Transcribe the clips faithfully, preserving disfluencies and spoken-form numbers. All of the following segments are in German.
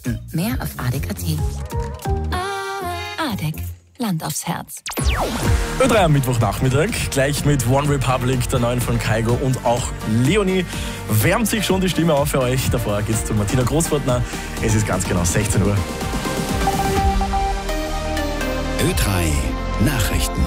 Nachrichten. Mehr auf A D K Punkt A T. A D E C. Land aufs Herz. Ö drei am Mittwochnachmittag, gleich mit One Republic, der neuen von Kygo und auch Leonie. Wärmt sich schon die Stimme auf für euch. Davor geht's zu Martina Großfortner. Es ist ganz genau sechzehn Uhr. Ö drei Nachrichten.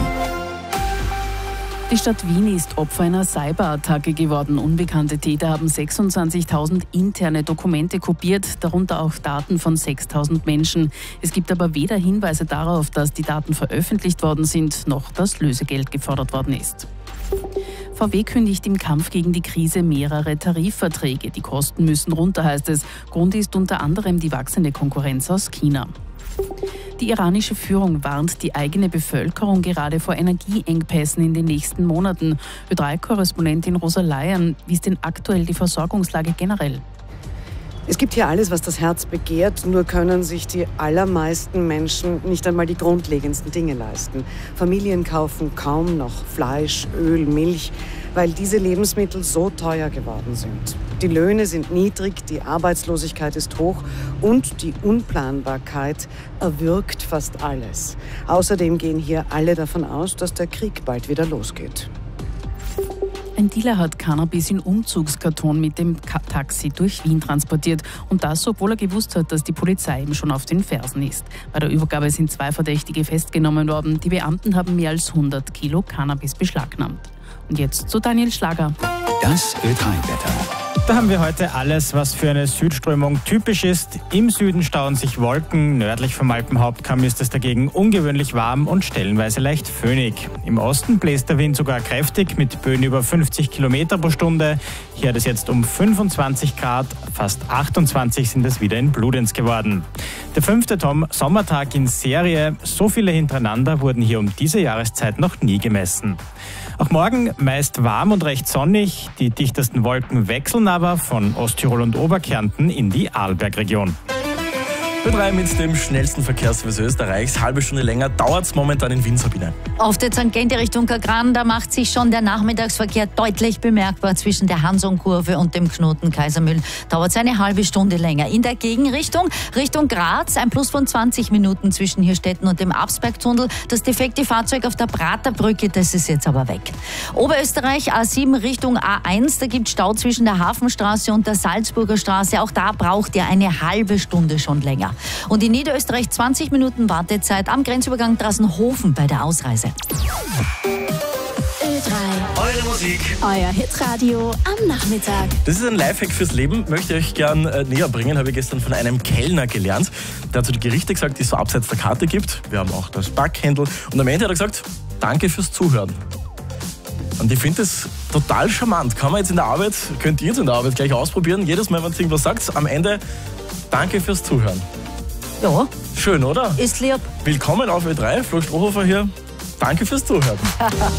Die Stadt Wien ist Opfer einer Cyberattacke geworden. Unbekannte Täter haben sechsundzwanzigtausend interne Dokumente kopiert, darunter auch Daten von sechstausend Menschen. Es gibt aber weder Hinweise darauf, dass die Daten veröffentlicht worden sind, noch dass Lösegeld gefordert worden ist. V W kündigt im Kampf gegen die Krise mehrere Tarifverträge. Die Kosten müssen runter, heißt es. Grund ist unter anderem die wachsende Konkurrenz aus China. Die iranische Führung warnt die eigene Bevölkerung gerade vor Energieengpässen in den nächsten Monaten. Ö drei Korrespondentin Rosa Layan, wie ist denn aktuell die Versorgungslage generell? Es gibt hier alles, was das Herz begehrt, nur können sich die allermeisten Menschen nicht einmal die grundlegendsten Dinge leisten. Familien kaufen kaum noch Fleisch, Öl, Milch, weil diese Lebensmittel so teuer geworden sind. Die Löhne sind niedrig, die Arbeitslosigkeit ist hoch und die Unplanbarkeit erwürgt fast alles. Außerdem gehen hier alle davon aus, dass der Krieg bald wieder losgeht. Ein Dealer hat Cannabis in Umzugskarton mit dem Taxi durch Wien transportiert. Und das, obwohl er gewusst hat, dass die Polizei ihm schon auf den Fersen ist. Bei der Übergabe sind zwei Verdächtige festgenommen worden. Die Beamten haben mehr als hundert Kilo Cannabis beschlagnahmt. Und jetzt zu Daniel Schlager. Das Ö drei Wetter. Da haben wir heute alles, was für eine Südströmung typisch ist. Im Süden stauen sich Wolken, nördlich vom Alpenhauptkamm ist es dagegen ungewöhnlich warm und stellenweise leicht föhnig. Im Osten bläst der Wind sogar kräftig mit Böen über fünfzig Kilometer pro Stunde. Hier hat es jetzt um fünfundzwanzig Grad, fast achtundzwanzig sind es wieder in Bludenz geworden. Der fünfte Tom Sommertag in Serie, so viele hintereinander wurden hier um diese Jahreszeit noch nie gemessen. Auch morgen meist warm und recht sonnig. Die dichtesten Wolken wechseln aber von Osttirol und Oberkärnten in die Arlbergregion. Ö drei mit dem schnellsten Verkehrsservice Österreichs. Halbe Stunde länger dauert es momentan in Wien, Sabine. Auf der Sankt Gente Richtung Kagran, da macht sich schon der Nachmittagsverkehr deutlich bemerkbar zwischen der Hanson-Kurve und dem Knoten Kaisermühlen. Dauert es eine halbe Stunde länger. In der Gegenrichtung, Richtung Graz, ein Plus von zwanzig Minuten zwischen Hirstetten und dem Absbergtunnel. Das defekte Fahrzeug auf der Praterbrücke, das ist jetzt aber weg. Oberösterreich, A sieben Richtung A eins, da gibt es Stau zwischen der Hafenstraße und der Salzburger Straße. Auch da braucht ihr eine halbe Stunde schon länger. Und in Niederösterreich zwanzig Minuten Wartezeit am Grenzübergang Drassenhofen bei der Ausreise. Ö drei. Eure Musik. Euer Hitradio am Nachmittag. Das ist ein Lifehack fürs Leben, möchte ich euch gern äh, näher bringen. Habe ich gestern von einem Kellner gelernt. Der hat so die Gerichte gesagt, die es so abseits der Karte gibt. Wir haben auch das Backhändel. Und am Ende hat er gesagt, danke fürs Zuhören. Und ich finde das total charmant. Kann man jetzt in der Arbeit, könnt ihr jetzt in der Arbeit gleich ausprobieren. Jedes Mal, wenn ihr irgendwas sagt, am Ende danke fürs Zuhören. Ja. Schön, oder? Ist lieb. Willkommen auf Ö drei, Flo Strohhofer hier. Danke fürs Zuhören.